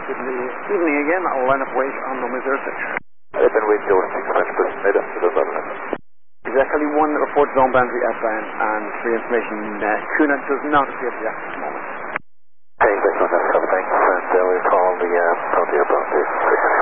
in the evening again. I'll line up weight on runway 06. I've been waiting over 6 made up to the level. Exactly 1 reports zone boundary outbound, and for your information, Kuna does not appear to be active at the moment. Hey, thanks, and we'll call the airport.